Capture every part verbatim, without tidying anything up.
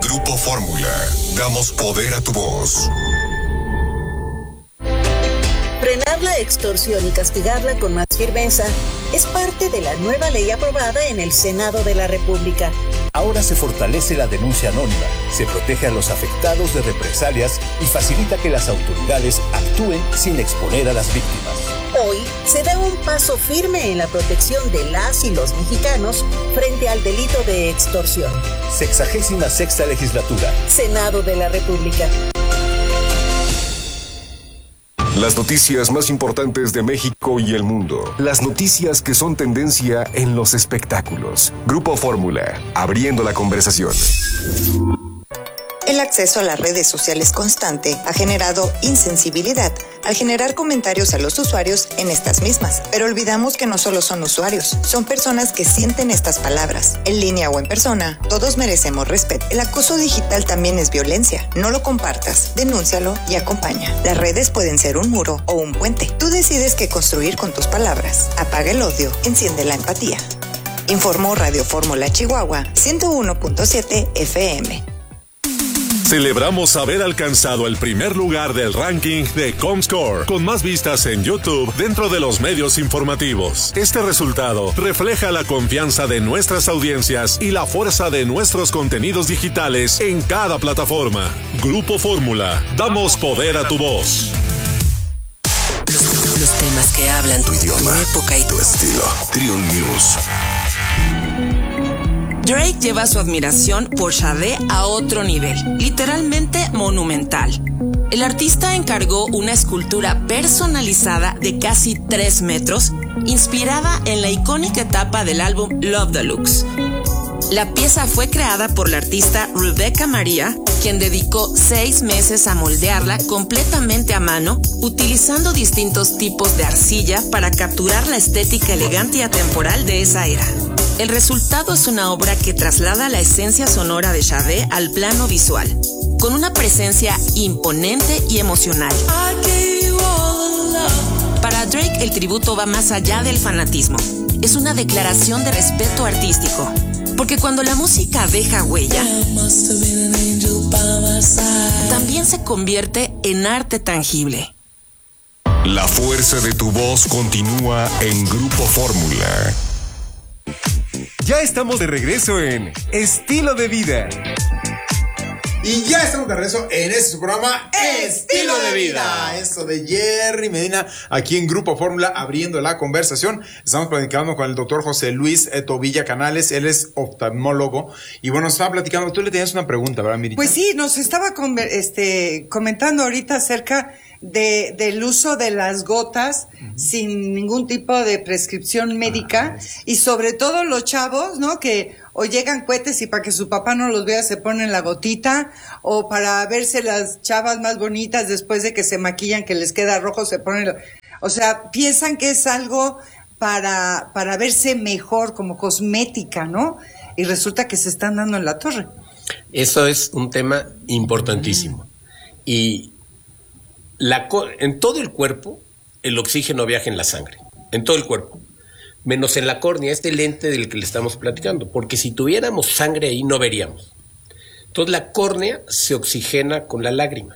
Grupo Fórmula, damos poder a tu voz. Frenar la extorsión y castigarla con más firmeza es parte de la nueva ley aprobada en el Senado de la República. Ahora se fortalece la denuncia anónima, se protege a los afectados de represalias y facilita que las autoridades actúen sin exponer a las víctimas. Hoy se da un paso firme en la protección de las y los mexicanos frente al delito de extorsión. Sexagésima sexta legislatura. Senado de la República. Las noticias más importantes de México y el mundo. Las noticias que son tendencia en los espectáculos. Grupo Fórmula, abriendo la conversación. El acceso a las redes sociales constante ha generado insensibilidad al generar comentarios a los usuarios en estas mismas. Pero olvidamos que no solo son usuarios, son personas que sienten estas palabras. En línea o en persona, todos merecemos respeto. El acoso digital también es violencia. No lo compartas, denúncialo y acompaña. Las redes pueden ser un muro o un puente. Tú decides qué construir con tus palabras. Apaga el odio, enciende la empatía. Informó Radio Fórmula Chihuahua ciento uno punto siete F M. Celebramos haber alcanzado el primer lugar del ranking de Comscore, con más vistas en YouTube dentro de los medios informativos. Este resultado refleja la confianza de nuestras audiencias y la fuerza de nuestros contenidos digitales en cada plataforma. Grupo Fórmula, damos poder a tu voz. Los, los temas que hablan tu idioma, tu época y tu estilo. Triun News. Drake lleva su admiración por Sade a otro nivel, literalmente monumental. El artista encargó una escultura personalizada de casi tres metros, inspirada en la icónica etapa del álbum Love Deluxe. La pieza fue creada por la artista Rebecca Maria, quien dedicó seis meses a moldearla completamente a mano, utilizando distintos tipos de arcilla para capturar la estética elegante y atemporal de esa era. El resultado es una obra que traslada la esencia sonora de Sade al plano visual, con una presencia imponente y emocional. Para Drake, el tributo va más allá del fanatismo. Es una declaración de respeto artístico, porque cuando la música deja huella, también se convierte en arte tangible. La fuerza de tu voz continúa en Grupo Fórmula. Ya estamos de regreso en Estilo de Vida. Y ya estamos de regreso en este su programa Estilo de Vida. Esto de Jerry Medina, aquí en Grupo Fórmula, abriendo la conversación. Estamos platicando con el doctor José Luis Tobilla Canales. Él es oftalmólogo. Y bueno, nos estaba platicando. Tú le tenías una pregunta, ¿verdad, Mirita? Pues sí, nos estaba con, este, comentando ahorita acerca de, del uso de las gotas uh-huh. sin ningún tipo de prescripción médica. Ah, y sobre todo los chavos, ¿no? Que o llegan cohetes y para que su papá no los vea se ponen la gotita, o para verse las chavas más bonitas después de que se maquillan, que les queda rojo, se ponen... Lo... O sea, piensan que es algo para, para verse mejor, como cosmética, ¿no? Y resulta que se están dando en la torre. Eso es un tema importantísimo. Y la co- en todo el cuerpo, el oxígeno viaja en la sangre. En todo el cuerpo. Menos en la córnea, este lente del que le estamos platicando, porque si tuviéramos sangre ahí no veríamos. Entonces la córnea se oxigena con la lágrima.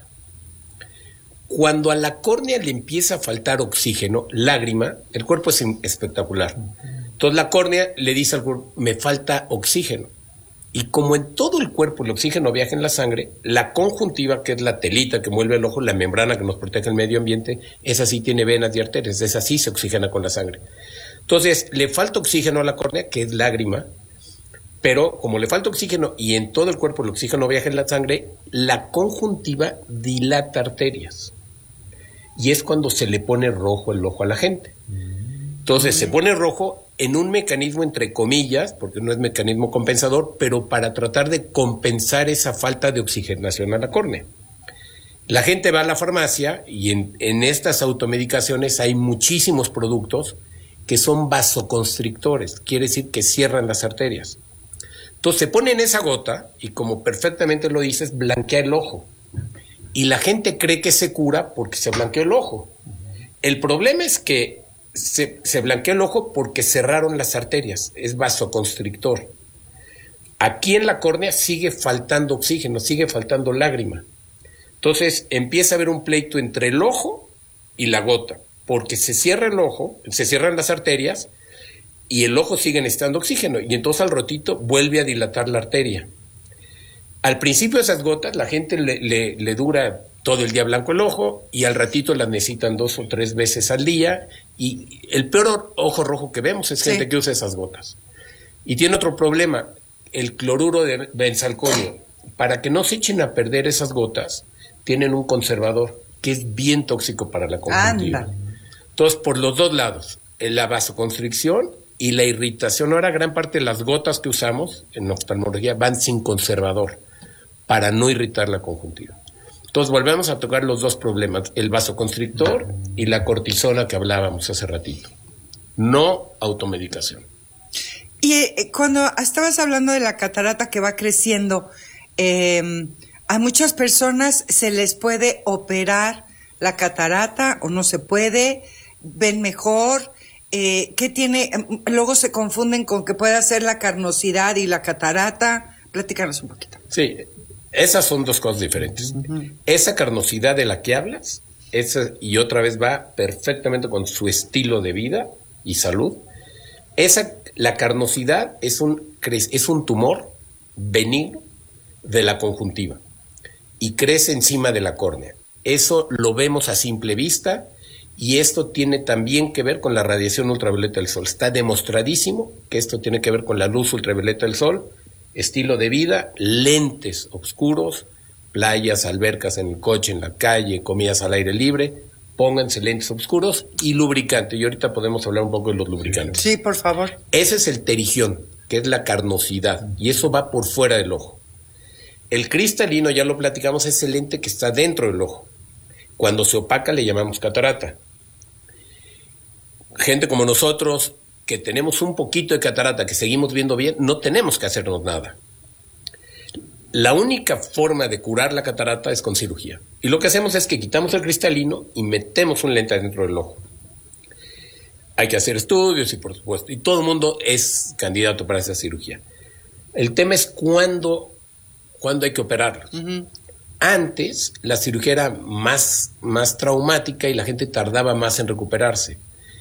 Cuando a la córnea le empieza a faltar oxígeno, lágrima, el cuerpo es espectacular. Entonces la córnea le dice al cuerpo, me falta oxígeno. Y como en todo el cuerpo el oxígeno viaja en la sangre, la conjuntiva, que es la telita que envuelve el ojo, la membrana que nos protege el medio ambiente, esa sí tiene venas y arterias, esa sí se oxigena con la sangre. Entonces, le falta oxígeno a la córnea, que es lágrima, pero como le falta oxígeno y en todo el cuerpo el oxígeno viaja en la sangre, la conjuntiva dilata arterias. Y es cuando se le pone rojo el ojo a la gente. Entonces, se pone rojo en un mecanismo entre comillas, porque no es mecanismo compensador, pero para tratar de compensar esa falta de oxigenación a la córnea. La gente va a la farmacia y en, en estas automedicaciones hay muchísimos productos que son vasoconstrictores, quiere decir que cierran las arterias. Entonces se ponen esa gota y, como perfectamente lo dices, blanquea el ojo. Y la gente cree que se cura porque se blanqueó el ojo. El problema es que se, se blanqueó el ojo porque cerraron las arterias, es vasoconstrictor. Aquí en la córnea sigue faltando oxígeno, sigue faltando lágrima. Entonces empieza a haber un pleito entre el ojo y la gota, porque se cierra el ojo, se cierran las arterias y el ojo sigue necesitando oxígeno, y entonces al ratito vuelve a dilatar la arteria. Al principio esas gotas la gente le, le, le dura todo el día blanco el ojo, y al ratito las necesitan dos o tres veces al día, y el peor ojo rojo que vemos es gente sí. que usa esas gotas. Y tiene otro problema, el cloruro de benzalconio. Para que no se echen a perder esas gotas, tienen un conservador que es bien tóxico para la conjuntiva. Anda. Entonces, por los dos lados, la vasoconstricción y la irritación. Ahora gran parte de las gotas que usamos en oftalmología van sin conservador para no irritar la conjuntiva. Entonces volvemos a tocar los dos problemas, el vasoconstrictor y la cortisona que hablábamos hace ratito. No automedicación. Y eh, cuando estabas hablando de la catarata que va creciendo, eh, a muchas personas se les puede operar la catarata o no se puede, ven mejor. Eh, ¿Qué tiene? Luego se confunden con que puede ser la carnosidad y la catarata. Platícanos un poquito. Sí, esas son dos cosas diferentes. Uh-huh. Esa carnosidad de la que hablas, esa, y otra vez va perfectamente con su estilo de vida y salud. Esa, la carnosidad es un, es un tumor benigno de la conjuntiva y crece encima de la córnea. Eso lo vemos a simple vista. Y esto tiene también que ver con la radiación ultravioleta del sol. Está demostradísimo que esto tiene que ver con la luz ultravioleta del sol, estilo de vida, lentes oscuros, playas, albercas en el coche, en la calle, comidas al aire libre. Pónganse lentes oscuros y lubricante. Y ahorita podemos hablar un poco de los lubricantes. Sí, por favor. Ese es el terigión, que es la carnosidad, y eso va por fuera del ojo. El cristalino, ya lo platicamos, es el lente que está dentro del ojo. Cuando se opaca le llamamos catarata. Gente como nosotros, que tenemos un poquito de catarata, que seguimos viendo bien, no tenemos que hacernos nada. La única forma de curar la catarata es con cirugía. Y lo que hacemos es que quitamos el cristalino y metemos un lente dentro del ojo. Hay que hacer estudios y por supuesto, y todo el mundo es candidato para esa cirugía. El tema es cuándo, cuándo hay que operarlos. Uh-huh. Antes la cirugía era más, más traumática y la gente tardaba más en recuperarse.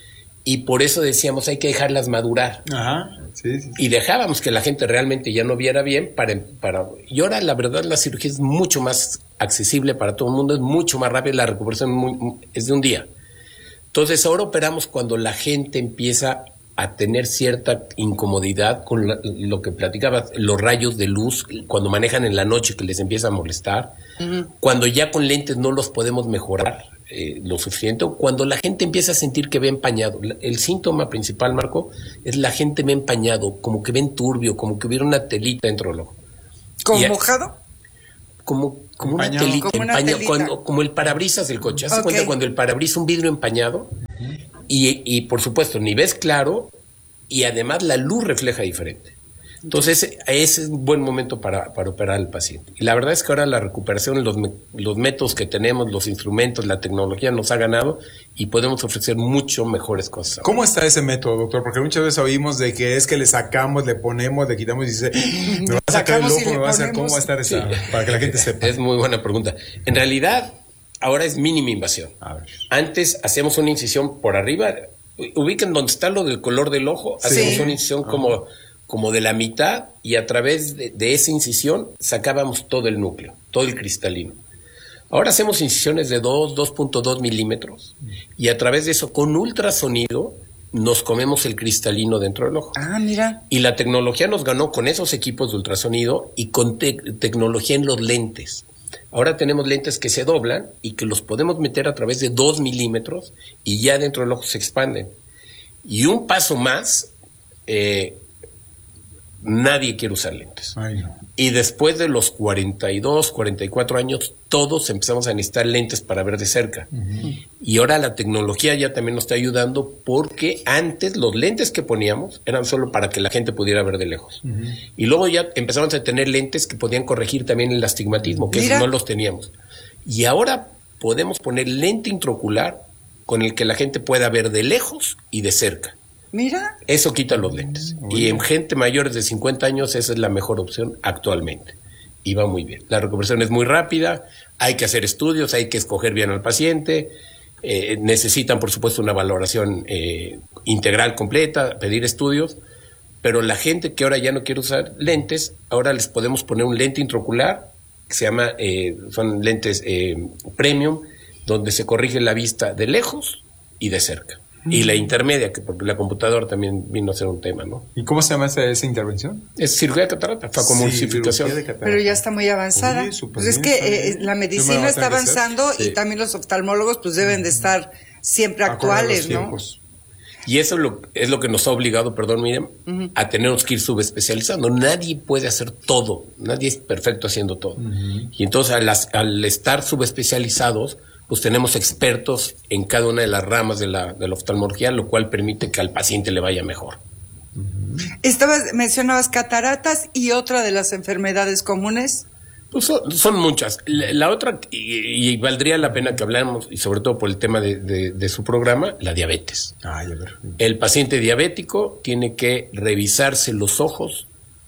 Y por eso decíamos hay que dejarlas madurar. Ajá, sí, sí. Y dejábamos que la gente realmente ya no viera bien. Para, para Y ahora la verdad la cirugía es mucho más accesible para todo el mundo, es mucho más rápida, la recuperación muy, es de un día. Entonces ahora operamos cuando la gente empieza a tener cierta incomodidad con la, lo que platicabas, los rayos de luz, cuando manejan en la noche que les empieza a molestar, uh-huh. Cuando ya con lentes no los podemos mejorar eh, lo suficiente, cuando la gente empieza a sentir que ve empañado. El síntoma principal, Marco, es la gente ve empañado, como que ven turbio, como que hubiera una telita dentro del ojo. ¿Como mojado? Como, como una telita, como, una telita. Cuando, como el parabrisas del coche. ¿Haz okay. cuenta cuando el parabrisas, un vidrio empañado? Uh-huh. Y, y por supuesto, ni ves claro y además la luz refleja diferente. Entonces, ese es un buen momento para, para operar al paciente. Y la verdad es que ahora la recuperación, los, los métodos que tenemos, los instrumentos, la tecnología nos ha ganado y podemos ofrecer mucho mejores cosas. Ahora. ¿Cómo está ese método, doctor? Porque muchas veces oímos de que es que le sacamos, le ponemos, le quitamos y dice, me va a sacar el ojo, me va a hacer, ¿cómo va a estar esa? Sí. Para que la gente sepa. Es muy buena pregunta. En realidad, ahora es mínima invasión. A ver. Antes hacíamos una incisión por arriba. Ubiquen donde está lo del color del ojo. Sí. Hacemos una incisión como, uh-huh. como de la mitad y a través de, de esa incisión sacábamos todo el núcleo, todo el cristalino. Ahora hacemos incisiones de dos, dos punto dos milímetros y a través de eso con ultrasonido nos comemos el cristalino dentro del ojo. Ah, mira. Y la tecnología nos ganó con esos equipos de ultrasonido y con te- tecnología en los lentes. Ahora tenemos lentes que se doblan y que los podemos meter a través de dos milímetros y ya dentro del ojo se expanden. Y un paso más, eh, nadie quiere usar lentes. Ay, no. Y después de los cuarenta y dos, cuarenta y cuatro años, todos empezamos a necesitar lentes para ver de cerca. Uh-huh. Y ahora la tecnología ya también nos está ayudando porque antes los lentes que poníamos eran solo para que la gente pudiera ver de lejos. Uh-huh. Y luego ya empezamos a tener lentes que podían corregir también el astigmatismo, que eso no los teníamos. Y ahora podemos poner lente intraocular con el que la gente pueda ver de lejos y de cerca. Mira. Eso quita los lentes. Muy y en gente mayores de cincuenta años esa es la mejor opción actualmente. Y va muy bien. La recuperación es muy rápida, hay que hacer estudios, hay que escoger bien al paciente, eh, necesitan por supuesto una valoración eh, integral completa, pedir estudios, pero la gente que ahora ya no quiere usar lentes, ahora les podemos poner un lente intraocular, que se llama, eh, son lentes eh, premium, donde se corrige la vista de lejos y de cerca. Y la intermedia, que porque la computadora también vino a ser un tema, ¿no? ¿Y cómo se llama esa, esa intervención? Es cirugía de catarata, facomulsificación. Sí, pero ya está muy avanzada. Oye, pues es que eh, la medicina está avanzando sí. y también los oftalmólogos pues deben de estar siempre actuales, ¿no? Y eso es lo, es lo que nos ha obligado, perdón, Miriam, uh-huh. a tenernos que ir subespecializando. Nadie puede hacer todo, nadie es perfecto haciendo todo. Uh-huh. Y entonces al, al estar subespecializados, pues tenemos expertos en cada una de las ramas de la, de la oftalmología, lo cual permite que al paciente le vaya mejor. Estabas, mencionabas cataratas y otra de las enfermedades comunes. Pues son, son muchas. La, la otra, y, y valdría la pena que habláramos, y sobre todo por el tema de, de, de su programa, la diabetes. Ay, a ver. El paciente diabético tiene que revisarse los ojos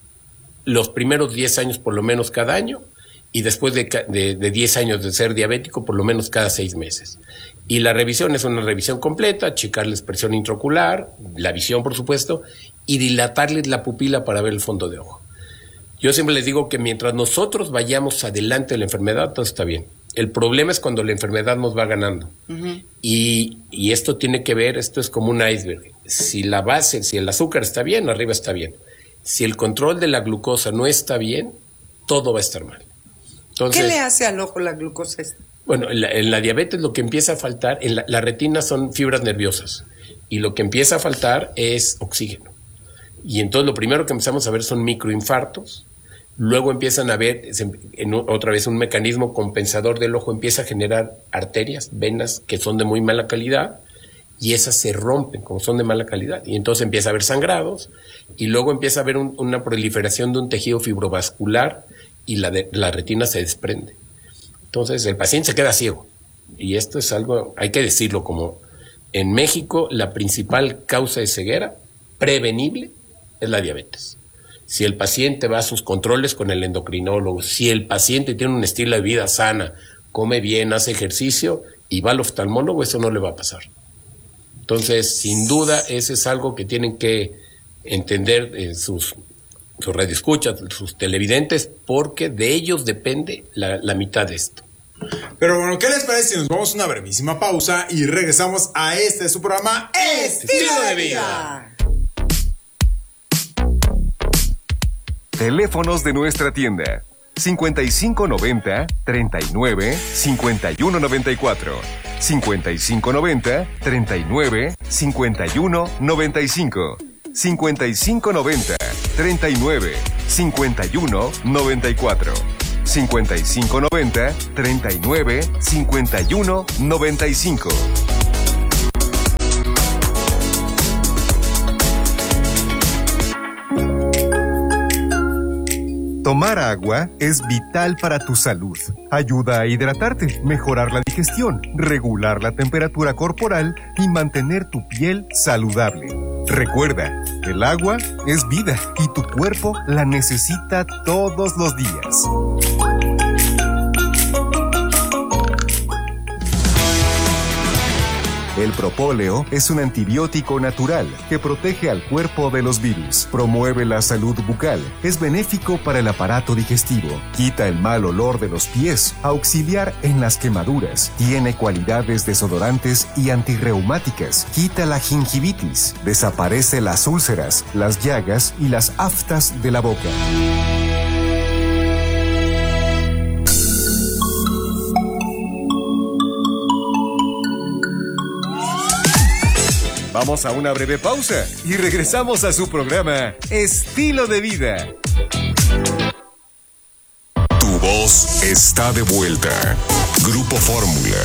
los primeros diez años por lo menos cada año, y después de, de, de diez años de ser diabético, por lo menos cada seis meses. Y la revisión es una revisión completa, checarles presión intraocular, la visión, por supuesto, y dilatarles la pupila para ver el fondo de ojo. Yo siempre les digo que mientras nosotros vayamos adelante de la enfermedad, todo está bien. El problema es cuando la enfermedad nos va ganando. Uh-huh. Y, y esto tiene que ver, esto es como un iceberg. Si la base, si el azúcar está bien, arriba está bien. Si el control de la glucosa no está bien, todo va a estar mal. Entonces, ¿qué le hace al ojo la glucosa? Bueno, en la, en la diabetes lo que empieza a faltar, en la, la retina son fibras nerviosas, y lo que empieza a faltar es oxígeno. Y entonces lo primero que empezamos a ver son microinfartos, luego empiezan a ver, en, otra vez un mecanismo compensador del ojo, empieza a generar arterias, venas que son de muy mala calidad, y esas se rompen como son de mala calidad, y entonces empieza a haber sangrados, y luego empieza a haber un, una proliferación de un tejido fibrovascular, y la, de, la retina se desprende. Entonces el paciente se queda ciego. Y esto es algo, hay que decirlo, como en México la principal causa de ceguera prevenible es la diabetes. Si el paciente va a sus controles con el endocrinólogo, si el paciente tiene un estilo de vida sana, come bien, hace ejercicio y va al oftalmólogo, eso no le va a pasar. Entonces, sin duda, eso es algo que tienen que entender eh, sus... sus radioescuchas, sus televidentes, porque de ellos depende la, la mitad de esto. Pero bueno, ¿qué les parece si nos vamos a una brevísima pausa y regresamos a este su programa Estilo de Vida? Teléfonos de nuestra tienda: cincuenta y cinco noventa, treinta y nueve, cincuenta y uno noventa y cuatro, cincuenta y cinco noventa, treinta y nueve, cincuenta y uno noventa y cinco, cincuenta y cinco noventa, treinta y nueve, cincuenta y uno noventa y cuatro, cincuenta y cinco noventa, treinta y nueve, cincuenta y uno noventa y cinco. Tomar agua es vital para tu salud. Ayuda a hidratarte, mejorar la digestión, regular la temperatura corporal y mantener tu piel saludable. Recuerda, el agua es vida y tu cuerpo la necesita todos los días. El propóleo es un antibiótico natural que protege al cuerpo de los virus, promueve la salud bucal, es benéfico para el aparato digestivo, quita el mal olor de los pies, auxiliar en las quemaduras, tiene cualidades desodorantes y antirreumáticas, quita la gingivitis, desaparece las úlceras, las llagas y las aftas de la boca. Vamos a una breve pausa y regresamos a su programa Estilo de Vida. Tu voz está de vuelta. Grupo Fórmula.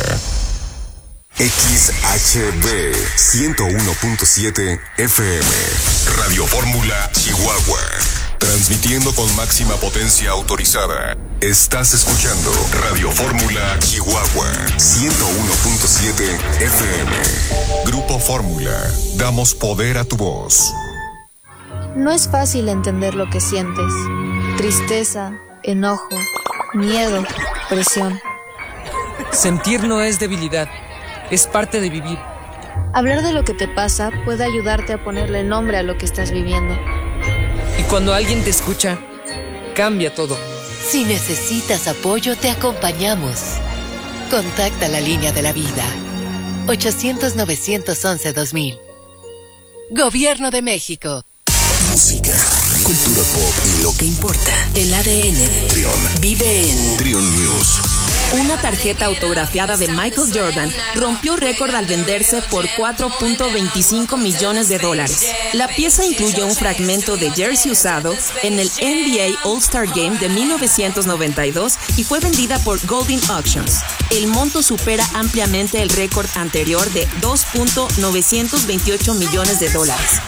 X H B ciento uno punto siete F M. Radio Fórmula, Chihuahua. transmitiendo con máxima potencia autorizada. Estás escuchando Radio Fórmula Chihuahua ciento uno punto siete F M. Grupo Fórmula, damos poder a tu voz. No es fácil entender lo que sientes. Tristeza, enojo, miedo, presión. Sentir no es debilidad, es parte de vivir. Hablar de lo que te pasa puede ayudarte a ponerle nombre a lo que estás viviendo. Y cuando alguien te escucha, cambia todo. Si necesitas apoyo, te acompañamos. Contacta la línea de la vida. ochocientos, novecientos once, dos mil. Gobierno de México. Música, cultura pop y lo que importa. El A D N. Trión. Vive en Trión News. Una tarjeta autografiada de Michael Jordan rompió récord al venderse por cuatro punto veinticinco millones de dólares. La pieza incluye un fragmento de jersey usado en el N B A All-Star Game de mil novecientos noventa y dos y fue vendida por Goldin Auctions. El monto supera ampliamente el récord anterior de dos punto novecientos veintiocho millones de dólares.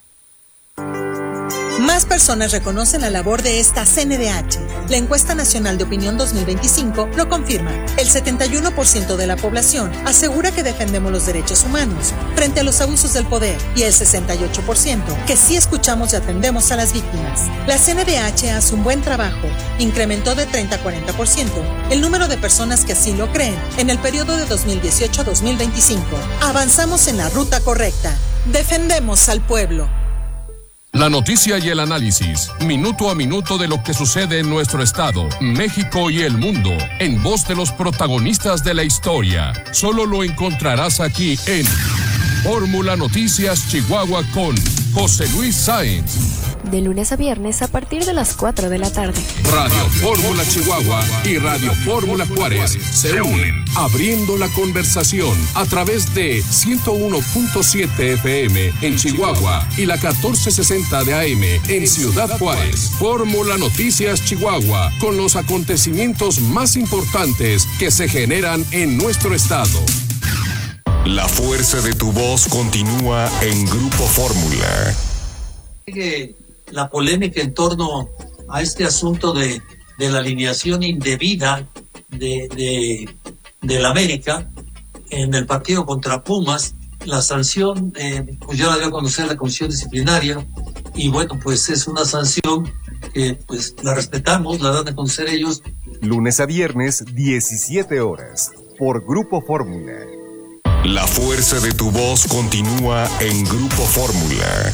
Más personas reconocen la labor de esta C N D H. La encuesta nacional de opinión dos mil veinticinco lo confirma. El setenta y uno por ciento de la población asegura que defendemos los derechos humanos frente a los abusos del poder y el sesenta y ocho por ciento que sí escuchamos y atendemos a las víctimas. La C N D H hace un buen trabajo. Incrementó de treinta a cuarenta por ciento el número de personas que así lo creen en el periodo de dos mil dieciocho a dos mil veinticinco. Avanzamos en la ruta correcta. Defendemos al pueblo. La noticia y el análisis, minuto a minuto de lo que sucede en nuestro estado, México y el mundo, en voz de los protagonistas de la historia. Solo lo encontrarás aquí en Fórmula Noticias Chihuahua con José Luis Sáenz. De lunes a viernes a partir de las cuatro de la tarde. Radio Fórmula Chihuahua y Radio Fórmula Juárez se unen, abriendo la conversación a través de ciento uno punto siete F M en Chihuahua y la catorce sesenta de A M en Ciudad Juárez. Fórmula Noticias Chihuahua, con los acontecimientos más importantes que se generan en nuestro estado. La fuerza de tu voz continúa en Grupo Fórmula. La polémica en torno a este asunto de, de la alineación indebida de, de, del América en el partido contra Pumas, la sanción, eh, pues ya la dio a conocer la Comisión Disciplinaria y bueno, pues es una sanción que pues la respetamos, la dan a conocer ellos. Lunes a viernes, diecisiete horas, por Grupo Fórmula. La fuerza de tu voz continúa en Grupo Fórmula.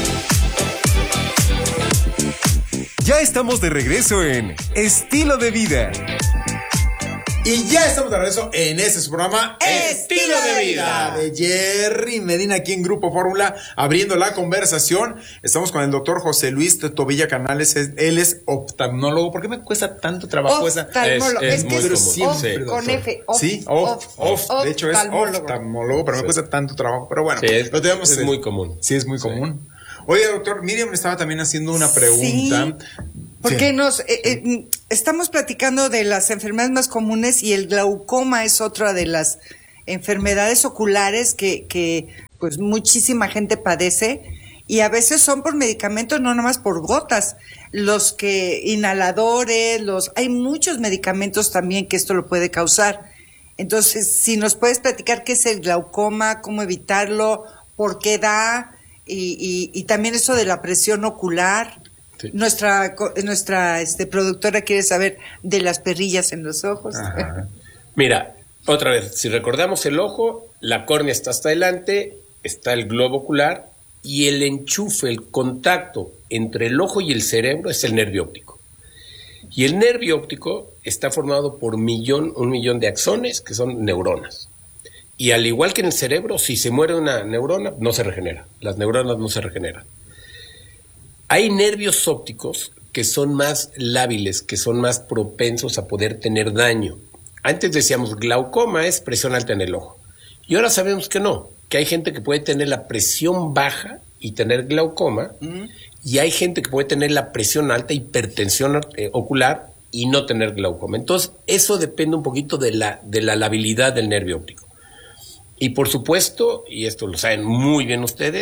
Ya estamos de regreso en Estilo de Vida. Y ya estamos de regreso en este su programa Estilo de Vida de Jerry Medina aquí en Grupo Fórmula, abriendo la conversación. Estamos con el doctor José Luis Tobilla Canales. Él es oftalmólogo. ¿Por qué me cuesta tanto trabajo esa? Oftalmólogo. Es, es, es muy que común. es Sí, of, con F. Of, sí, of, of, of, de hecho es oftalmólogo, pero me cuesta tanto trabajo. Pero bueno, sí, es, lo tenemos, es muy común. Sí, es muy sí. común. Oye, doctor, Miriam me estaba también haciendo una pregunta. Sí, porque sí. nos eh, eh, estamos platicando de las enfermedades más comunes y el glaucoma es otra de las enfermedades oculares que, que pues muchísima gente padece y a veces son por medicamentos, no nomás por gotas. Los que inhaladores, los hay muchos medicamentos también que esto lo puede causar. Entonces, si nos puedes platicar qué es el glaucoma, cómo evitarlo, por qué da. Y, y, y también eso de la presión ocular. Sí. Nuestra nuestra este, productora quiere saber de las perrillas en los ojos. Ajá. Mira, otra vez, si recordamos el ojo, la córnea está hasta adelante, está el globo ocular y el enchufe, el contacto entre el ojo y el cerebro es el nervio óptico. Y el nervio óptico está formado por millón, un millón de axones, que son neuronas. Y al igual que en el cerebro, si se muere una neurona, no se regenera. Las neuronas no se regeneran. Hay nervios ópticos que son más lábiles, que son más propensos a poder tener daño. Antes decíamos glaucoma es presión alta en el ojo. Y ahora sabemos que no, que hay gente que puede tener la presión baja y tener glaucoma, uh-huh. y hay gente que puede tener la presión alta, hipertensión eh, ocular y no tener glaucoma. Entonces, eso depende un poquito de la, de la labilidad del nervio óptico. Y por supuesto, y esto lo saben muy bien ustedes,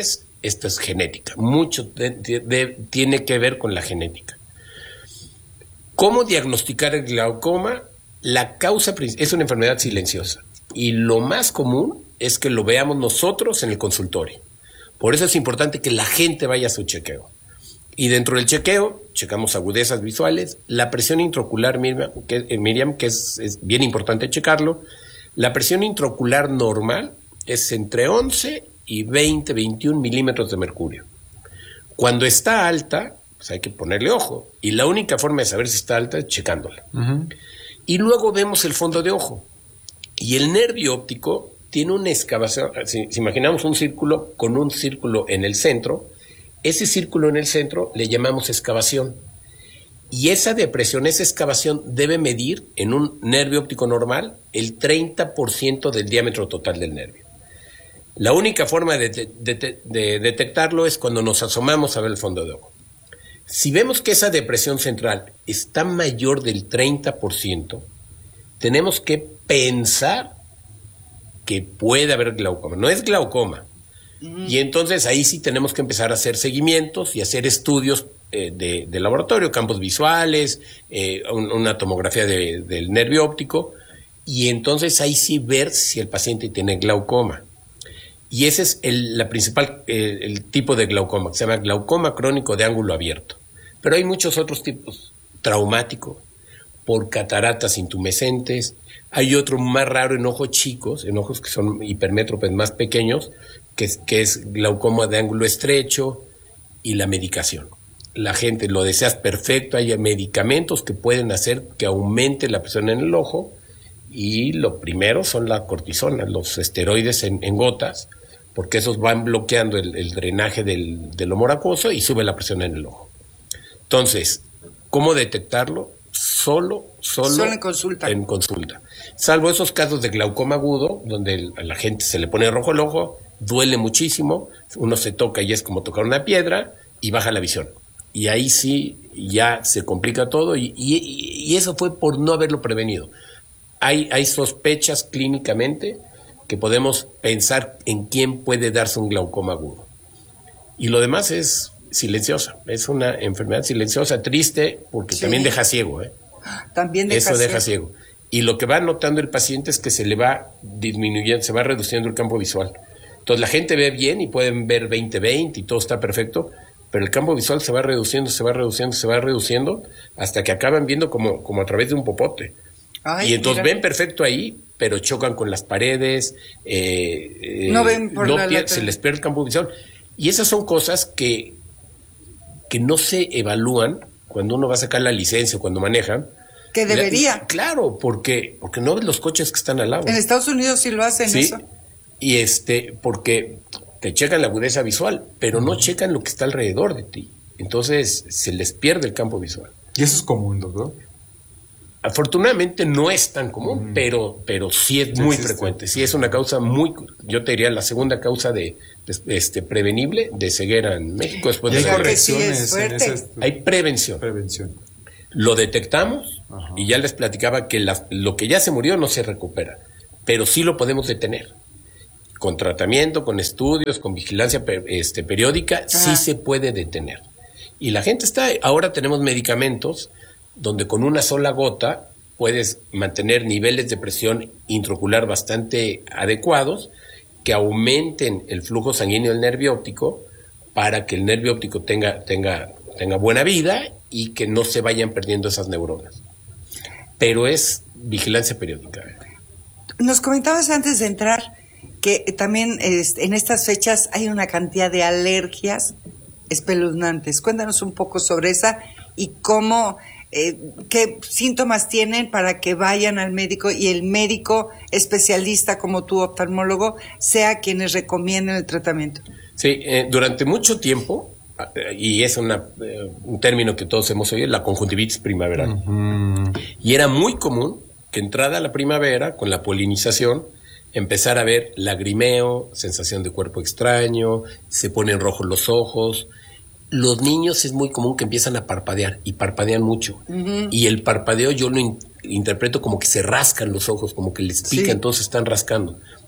esto es genética. Mucho de, de, de, tiene que ver con la genética. ¿Cómo diagnosticar el glaucoma? La causa es una enfermedad silenciosa y lo más común es que lo veamos nosotros en el consultorio. Por eso es importante que la gente vaya a su chequeo. Y dentro del chequeo, checamos agudezas visuales, la presión intraocular, Miriam, que, eh, Miriam, que es, es bien importante checarlo. La presión intraocular normal es entre once y veinte, veintiún milímetros de mercurio. Cuando está alta, pues hay que ponerle ojo. Y la única forma de saber si está alta es checándola. Uh-huh. Y luego vemos el fondo de ojo. Y el nervio óptico tiene una excavación. Si, si imaginamos un círculo con un círculo en el centro, ese círculo en el centro le llamamos excavación. Y esa depresión, esa excavación debe medir en un nervio óptico normal el treinta por ciento del diámetro total del nervio. La única forma de, de, de, de detectarlo es cuando nos asomamos a ver el fondo de ojo. Si vemos que esa depresión central está mayor del treinta por ciento, tenemos que pensar que puede haber glaucoma. No es glaucoma. Uh-huh. Y entonces ahí sí tenemos que empezar a hacer seguimientos y hacer estudios eh, de, de laboratorio, campos visuales, eh, un, una tomografía de, del nervio óptico, y entonces ahí sí ver si el paciente tiene glaucoma. Y ese es el, la principal, eh, el tipo de glaucoma, que se llama glaucoma crónico de ángulo abierto. Pero hay muchos otros tipos, traumático, por cataratas intumescentes. Hay otro más raro en ojos chicos, en ojos que son hipermétropes más pequeños, que es, que es glaucoma de ángulo estrecho, y la medicación. La gente lo deseas perfecto, hay medicamentos que pueden hacer que aumente la presión en el ojo, y lo primero son la cortisona, los esteroides en, en gotas, porque esos van bloqueando el, el drenaje del, del lomo acuoso y sube la presión en el ojo. Entonces, ¿cómo detectarlo? Solo, solo, solo en consulta. En consulta. Salvo esos casos de glaucoma agudo, donde el, a la gente se le pone rojo el ojo, duele muchísimo, uno se toca y es como tocar una piedra y baja la visión. Y ahí sí ya se complica todo y, y, y eso fue por no haberlo prevenido. Hay, hay sospechas clínicamente que podemos pensar en quién puede darse un glaucoma agudo. Y lo demás es silenciosa, es una enfermedad silenciosa, triste, porque sí. también deja ciego. ¿eh? También deja Eso ciego. deja ciego. Y lo que va notando el paciente es que se le va disminuyendo, se va reduciendo el campo visual. Entonces la gente ve bien y pueden ver veinte veinte y todo está perfecto, pero el campo visual se va reduciendo, se va reduciendo, se va reduciendo, hasta que acaban viendo como, como a través de un popote. Ay, y entonces mira. Ven perfecto ahí, pero chocan con las paredes, eh, no ven por no la pier- se les pierde el campo visual. Y esas son cosas que, que no se evalúan cuando uno va a sacar la licencia o cuando manejan. Que debería. La, claro, porque, porque no ves los coches que están al lado. En Estados Unidos sí lo hacen, ¿sí? eso. Y este, porque te checan la agudeza visual, pero no checan lo que está alrededor de ti. Entonces se les pierde el campo visual. ¿Y eso es común, doctor? Afortunadamente no es tan común, mm. pero, pero sí es muy existe. frecuente. Sí es una causa muy, yo te diría la segunda causa de, de este prevenible de ceguera en México. Después y hay de correcciones. Sí en ese, hay prevención. prevención. Lo detectamos. Ajá. Y ya les platicaba que la, lo que ya se murió no se recupera, pero sí lo podemos detener. Con tratamiento, con estudios, con vigilancia per, este, periódica, Ajá. sí se puede detener. Y la gente está, ahora tenemos medicamentos donde con una sola gota puedes mantener niveles de presión intraocular bastante adecuados que aumenten el flujo sanguíneo del nervio óptico para que el nervio óptico tenga, tenga, tenga buena vida y que no se vayan perdiendo esas neuronas. Pero es vigilancia periódica. Nos comentabas antes de entrar que también este, en estas fechas hay una cantidad de alergias espeluznantes. Cuéntanos un poco sobre esa y cómo... Eh, qué síntomas tienen para que vayan al médico y el médico especialista como tu oftalmólogo sea quienes recomienden el tratamiento. Sí, eh, durante mucho tiempo, y es una, eh, un término que todos hemos oído, la conjuntivitis primaveral. Uh-huh. Y era muy común que entrada la primavera, con la polinización, empezar a ver lagrimeo, sensación de cuerpo extraño, se ponen rojos los ojos. Los niños es muy común que empiezan a parpadear y parpadean mucho. Uh-huh. Y el parpadeo yo lo in- interpreto como que se rascan los ojos, como que les pica, sí. entonces están rascando.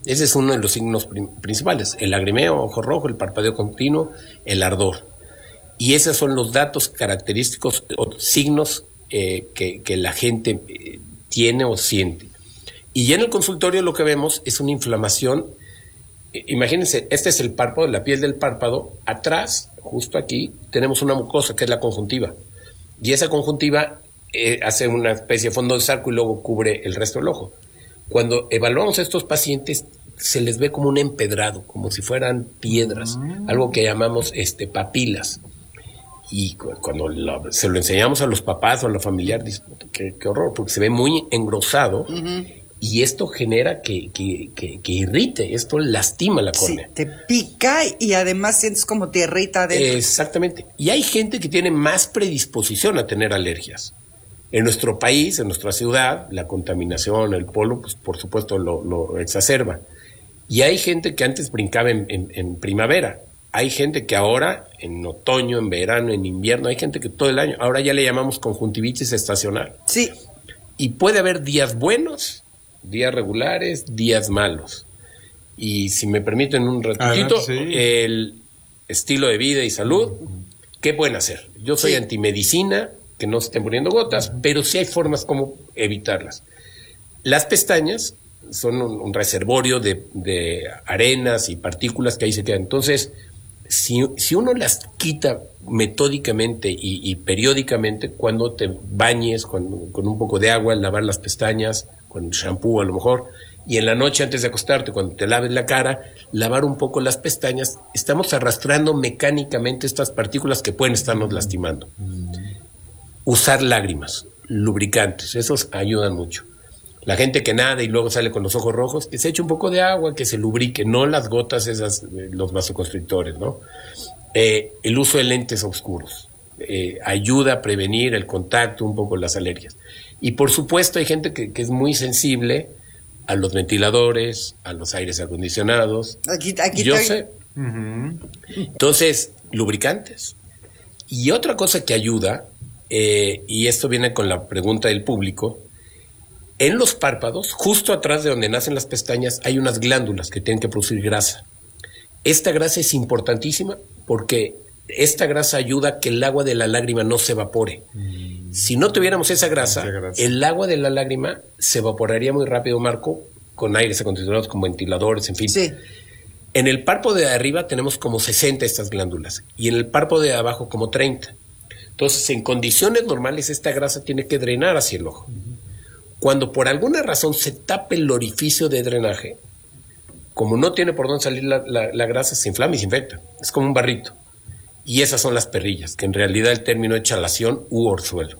Ese es uno de los signos prim- principales, el lagrimeo, ojo rojo, el parpadeo continuo, el ardor. Y esos son los datos característicos o signos eh, que, que la gente eh, tiene o siente. Y ya en el consultorio lo que vemos es una inflamación. Eh, imagínense, este es el párpado, la piel del párpado. Atrás, justo aquí, tenemos una mucosa que es la conjuntiva. Y esa conjuntiva eh, hace una especie de fondo de saco y luego cubre el resto del ojo. Cuando evaluamos a estos pacientes, se les ve como un empedrado, como si fueran piedras, mm. algo que llamamos este, papilas. Y cuando lo, se lo enseñamos a los papás o a los familiares, qué, qué horror, porque se ve muy engrosado, uh-huh. y esto genera que, que, que, que irrite, esto lastima la córnea. Sí, te pica y además sientes como tierrita adentro. Exactamente. Y hay gente que tiene más predisposición a tener alergias. En nuestro país, en nuestra ciudad, la contaminación, el polvo, pues por supuesto lo, lo exacerba. Y hay gente que antes brincaba en, en, en primavera. Hay gente que ahora, en otoño, en verano, en invierno, hay gente que todo el año, ahora ya le llamamos conjuntivitis estacional. Sí. Y puede haber días buenos, días regulares, días malos. Y si me permiten un ratito, sí. el estilo de vida y salud, ¿qué pueden hacer? Yo soy sí. antimedicina, que no se estén poniendo gotas, uh-huh. pero sí hay formas como evitarlas. Las pestañas son un, un reservorio de, de arenas y partículas que ahí se quedan. Entonces, Si, si uno las quita metódicamente y, y periódicamente, cuando te bañes con, con un poco de agua, lavar las pestañas, con shampoo a lo mejor, y en la noche antes de acostarte, cuando te laves la cara, lavar un poco las pestañas, estamos arrastrando mecánicamente estas partículas que pueden estarnos lastimando. Usar lágrimas, lubricantes, esos ayudan mucho. La gente que nada y luego sale con los ojos rojos, que se eche un poco de agua, que se lubrique, no las gotas esas, los vasoconstrictores, ¿no? Eh, el uso de lentes oscuros eh, ayuda a prevenir el contacto, un poco las alergias. Y por supuesto hay gente que, que es muy sensible a los ventiladores, a los aires acondicionados. Aquí, aquí Yo estoy... sé. Uh-huh. Entonces, lubricantes. Y otra cosa que ayuda, eh, y esto viene con la pregunta del público, en los párpados, justo atrás de donde nacen las pestañas, hay unas glándulas que tienen que producir grasa. Esta grasa es importantísima porque esta grasa ayuda a que el agua de la lágrima no se evapore. Mm. Si no tuviéramos esa grasa, grasa, el agua de la lágrima se evaporaría muy rápido, Marco, con aires acondicionados, con ventiladores, en fin. Sí. En el párpado de arriba tenemos como sesenta estas glándulas y en el párpado de abajo como treinta. Entonces, en condiciones normales, esta grasa tiene que drenar hacia el ojo. Uh-huh. Cuando por alguna razón se tapa el orificio de drenaje, como no tiene por dónde salir la, la, la grasa, se inflama y se infecta. Es como un barrito. Y esas son las perrillas, que en realidad el término es chalación u orzuelo.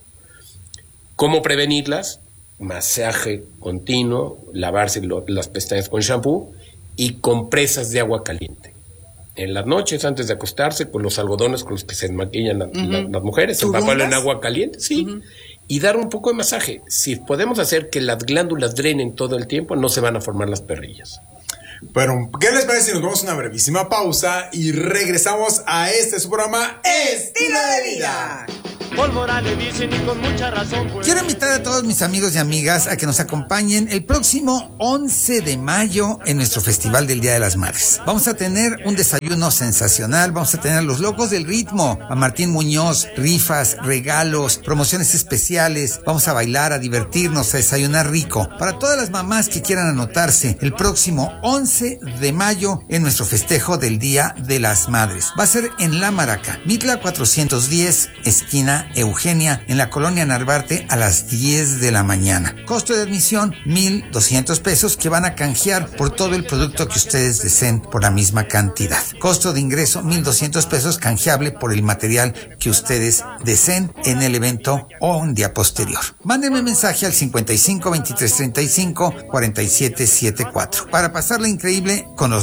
¿Cómo prevenirlas? Masaje continuo, lavarse lo, las pestañas con shampoo y compresas de agua caliente. En las noches, antes de acostarse, con los algodones con los que se maquillan la, uh-huh. la, las mujeres, empaparlo en agua caliente, sí. Uh-huh. Y dar un poco de masaje. Si podemos hacer que las glándulas drenen todo el tiempo, no se van a formar las perrillas. Pero, ¿qué les parece si nos vamos a una brevísima pausa y regresamos a este su programa Estilo de Vida? Pólvora le dicen y con mucha razón. Pues. Quiero invitar a todos mis amigos y amigas a que nos acompañen el próximo once de mayo en nuestro Festival del Día de las Madres. Vamos a tener un desayuno sensacional, vamos a tener a los locos del ritmo, a Martín Muñoz, rifas, regalos, promociones especiales, vamos a bailar, a divertirnos, a desayunar rico. Para todas las mamás que quieran anotarse, el próximo once de mayo en nuestro festejo del Día de las Madres. Va a ser en La Maraca, Mitla cuatrocientos diez, esquina Eugenia, en la colonia Narvarte, a las diez de la mañana. Costo de admisión, mil doscientos pesos, que van a canjear por todo el producto que ustedes deseen por la misma cantidad. Costo de ingreso, mil doscientos pesos, canjeable por el material que ustedes deseen en el evento o un día posterior. Mándenme mensaje al cincuenta y cinco, veintitrés, treinta y cinco, cuarenta y siete setenta y cuatro para pasarla increíble con los